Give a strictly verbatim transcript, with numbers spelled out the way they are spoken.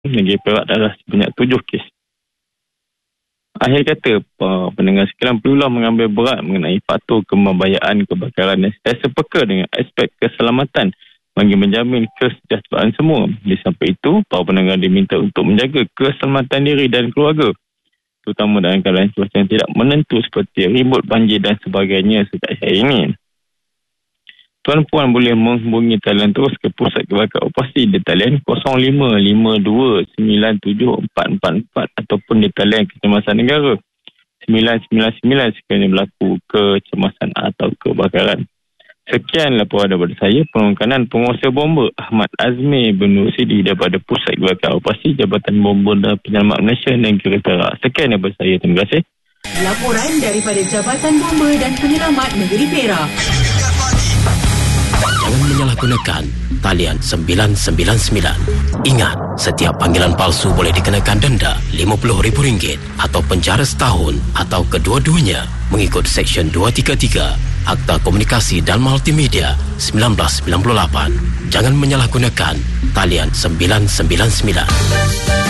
Negeri Perak darah sebanyak tujuh kes. Akhir kata, pendengar sekalian perlulah mengambil berat mengenai faktor kemambayaan kebakaran dan sentiasa peka dengan aspek keselamatan bagi menjamin kesejahteraan semua. Di samping itu, para pendengar diminta untuk menjaga keselamatan diri dan keluarga, terutama dalam keadaan cuaca yang tidak menentu seperti ribut banjir dan sebagainya sejak hari ini. Tuan-puan boleh menghubungi talian terus ke Pusat Kebakaran Operasi di talian kosong lima lima dua sembilan tujuh empat empat empat ataupun di talian Kecemasan Negara sembilan sembilan sembilan sekiranya berlaku kecemasan atau kebakaran. Sekian laporan daripada saya, Pengurusan Penguasa Bomba Ahmad Azmi bin Nursyidi daripada Pusat Kebakaran Operasi Jabatan Bomba dan Penyelamat Malaysia Negeri Perak. Sekian daripada saya, terima kasih. Laporan daripada Jabatan Bomba dan Penyelamat Negeri Perak. Jangan menyalahgunakan talian sembilan sembilan sembilan. Ingat, setiap panggilan palsu boleh dikenakan denda lima puluh ribu ringgit atau penjara setahun atau kedua-duanya mengikut Seksyen dua tiga tiga Akta Komunikasi dan Multimedia seribu sembilan ratus sembilan puluh lapan. Jangan menyalahgunakan talian sembilan sembilan sembilan.